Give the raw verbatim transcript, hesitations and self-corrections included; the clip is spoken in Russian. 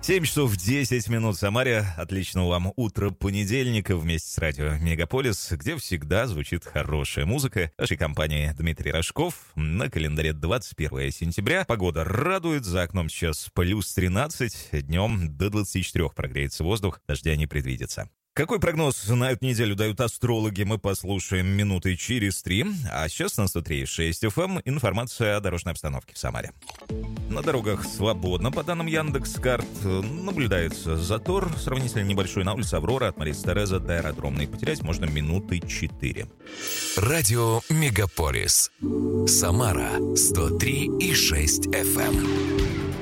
семь часов десять минут в Самаре. Отличного вам утра понедельника вместе с радио Мегаполис, где всегда звучит хорошая музыка. В нашей компании Дмитрий Рожков. На календаре двадцать первое сентября. Погода радует. За окном сейчас плюс тринадцать. Днем до двадцати четырёх прогреется воздух. Дождя не предвидится. Какой прогноз на эту неделю дают астрологи, мы послушаем минуты через три. А сейчас на сто три и шесть эф эм информация о дорожной обстановке в Самаре. На дорогах свободно, по данным Яндекс.Карт. Наблюдается затор, сравнительно небольшой на улице Аврора от Марии Тереза до аэродромной. Потерять можно минуты четыре. Радио Мегаполис. Самара сто три и шесть эф эм.